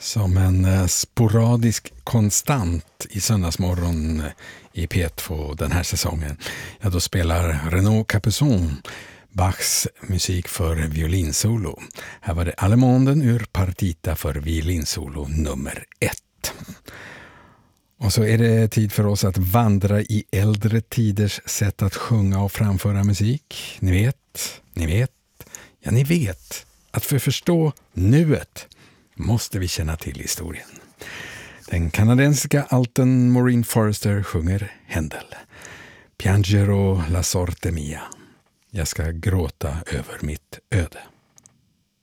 Som en sporadisk konstant i söndagsmorgon i P2 den här säsongen, ja, då spelar Renaud Capuçon Bachs musik för violinsolo. Här var det Allemanden ur partita för violinsolo nummer 1. Och så är det tid för oss att vandra i äldre tiders sätt att sjunga och framföra musik. Ni vet att för att förstå nuet måste vi känna till historien. Den kanadensiska alten Maureen Forrester sjunger Händel. Piangero la sorte mia. Jag ska gråta över mitt öde.